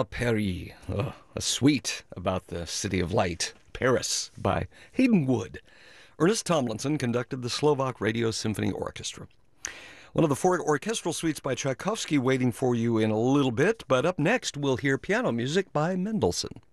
à Paris, a suite about the city of light, Paris, by Hayden Wood. Ernest Tomlinson conducted the Slovak Radio Symphony Orchestra. One of the four orchestral suites by Tchaikovsky waiting for you in a little bit, but up next we'll hear piano music by Mendelssohn.